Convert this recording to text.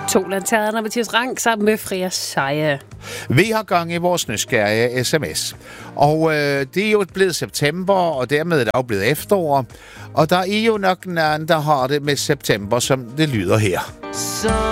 To lanterner, Mathias Rang, sammen med Freja Seje. Vi har gang i vores nysgerrige sms. Og det er jo blevet september, og dermed er det jo blevet efterår. Og der er jo nok en anden, der har det med september, som det lyder her.